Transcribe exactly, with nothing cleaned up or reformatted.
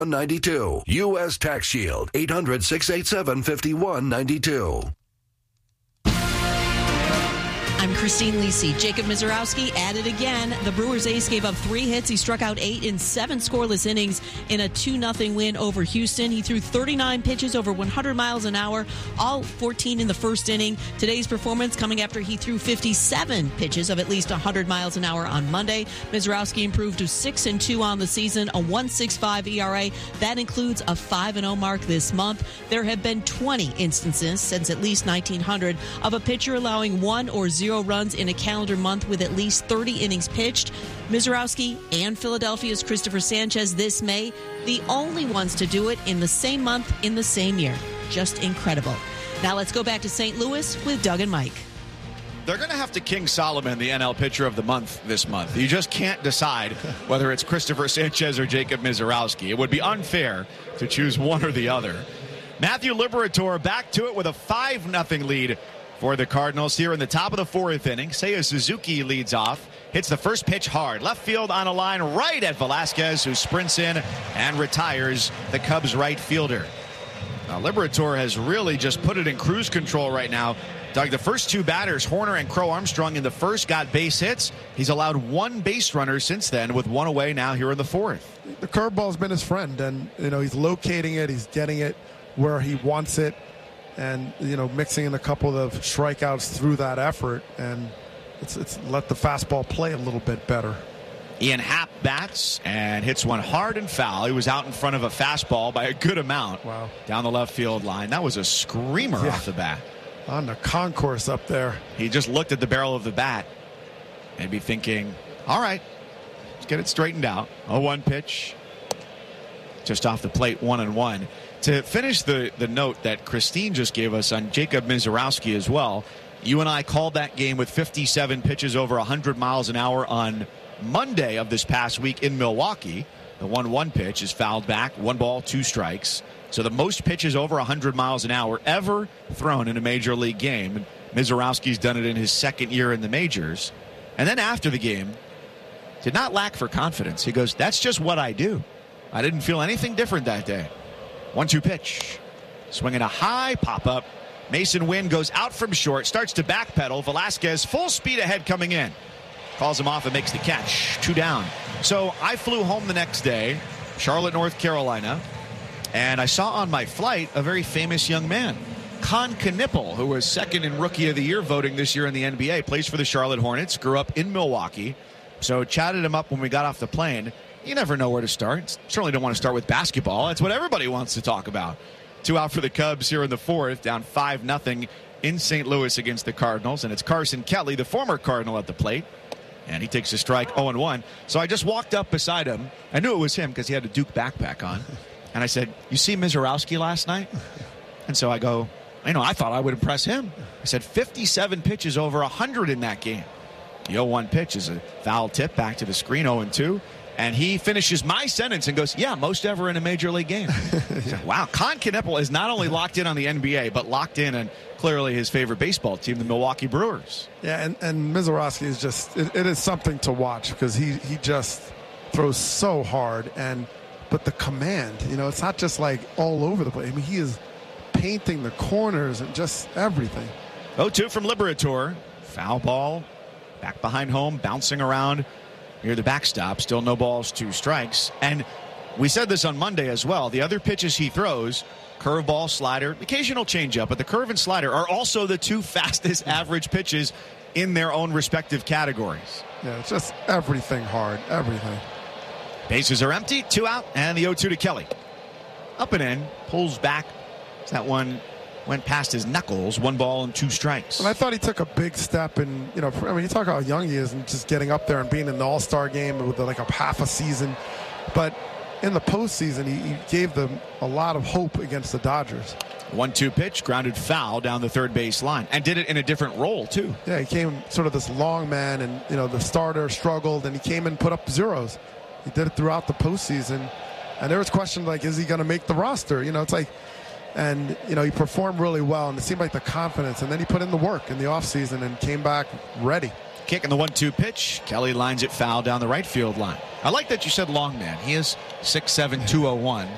ninety-two. U S Tax Shield. eight hundred, six eight seven, five one nine two. I'm Christine Lisi. Jacob Mizorowski at it again. The Brewers ace gave up three hits. He struck out eight in seven scoreless innings in a two nothing win over Houston. He threw thirty-nine pitches over one hundred miles an hour, all fourteen in the first inning. Today's performance coming after he threw fifty-seven pitches of at least one hundred miles an hour on Monday. Mizorowski improved to six and two on the season, a one point six five E R A. That includes a five and oh mark this month. There have been twenty instances since at least nineteen hundred of a pitcher allowing one or zero runs in a calendar month with at least thirty innings pitched. Mizorowski and Philadelphia's Christopher Sanchez this May, the only ones to do it in the same month in the same year. Just incredible. Now let's go back to Saint Louis with Doug and Mike. They're going to have to King Solomon the N L Pitcher of the Month this month. You just can't decide whether it's Christopher Sanchez or Jacob Mizorowski. It would be unfair to choose one or the other. Matthew Liberatore back to it with a five nothing lead for the Cardinals here in the top of the fourth inning. Seiya Suzuki leads off, hits the first pitch hard. Left field on a line right at Velasquez, who sprints in and retires the Cubs right fielder. Now, Liberatore has really just put it in cruise control right now. Doug, the first two batters, Horner and Crow Armstrong in the first, got base hits. He's allowed one base runner since then, with one away now here in the fourth. The curveball's been his friend, and you know he's locating it, he's getting it where he wants it. And, you know, mixing in a couple of strikeouts through that effort, and it's, it's let the fastball play a little bit better. Ian Happ bats and hits one hard and foul. He was out in front of a fastball by a good amount. Wow. Down the left field line. That was a screamer yeah. off the bat. On the concourse up there. He just looked at the barrel of the bat and be thinking, all right, let's get it straightened out. oh one pitch. Just off the plate, one and one. To finish the, the note that Christine just gave us on Jacob Mizorowski as well, you and I called that game with fifty-seven pitches over one hundred miles an hour on Monday of this past week in Milwaukee. The one one pitch is fouled back, one ball, two strikes. So the most pitches over one hundred miles an hour ever thrown in a major league game. And Mizorowski's done it in his second year in the majors. And then after the game, did not lack for confidence. He goes, that's just what I do. I didn't feel anything different that day. one two pitch. Swinging a high pop-up. Mason Wynn goes out from short, starts to backpedal. Velasquez full speed ahead coming in. Calls him off and makes the catch. Two down. So I flew home the next day, Charlotte, North Carolina, and I saw on my flight a very famous young man, Con Knippel, who was second in Rookie of the Year voting this year in the N B A, plays for the Charlotte Hornets, grew up in Milwaukee. So chatted him up when we got off the plane. You never know where to start. Certainly don't want to start with basketball. That's what everybody wants to talk about. Two out for the Cubs here in the fourth, down five nothing in Saint Louis against the Cardinals. And it's Carson Kelly, the former Cardinal, at the plate. And he takes a strike, oh and one. So I just walked up beside him. I knew it was him because he had a Duke backpack on. And I said, you see Mizorowski last night? And so I go, you know, I thought I would impress him. I said, fifty-seven pitches over one hundred in that game. The oh one pitch is a foul tip back to the screen, oh and two. And he finishes my sentence and goes, yeah, most ever in a major league game. So, wow, Con Knippel is not only locked in on the N B A, but locked in on clearly his favorite baseball team, the Milwaukee Brewers. Yeah, and, and Mizorowski is just, it, it is something to watch because he, he just throws so hard. And but the command, you know, it's not just like all over the place. I mean, he is painting the corners and just everything. oh two from Liberatore. Foul ball, back behind home, bouncing around near the backstop. Still no balls, two strikes. And we said this on Monday as well. The other pitches he throws, curveball, slider, occasional changeup, but the curve and slider are also the two fastest average pitches in their own respective categories. Yeah, it's just everything hard, everything. Bases are empty, two out, and the oh two to Kelly. Up and in, pulls back. That one went past his knuckles, one ball and two strikes. And I thought he took a big step in, you know, I mean, you talk about how young he is and just getting up there and being in the All-Star game with like a half a season. But in the postseason, he, he gave them a lot of hope against the Dodgers. one two pitch, grounded foul down the third base line, and did it in a different role, too. Yeah, he came sort of this long man, and, you know, the starter struggled, and he came and put up zeros. He did it throughout the postseason. And there was questions like, is he going to make the roster? You know, it's like, and, you know, he performed really well, and it seemed like the confidence. And then he put in the work in the offseason and came back ready. Kick in the one two pitch. Kelly lines it foul down the right field line. I like that you said long man. He is six seven, two oh one.